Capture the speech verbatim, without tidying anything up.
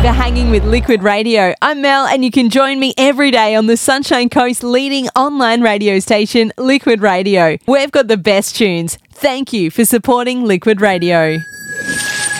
for hanging with Liquid Radio. I'm Mel, and you can join me every day on the Sunshine Coast's leading online radio station, Liquid Radio. We've got the best tunes. Thank you for supporting Liquid Radio.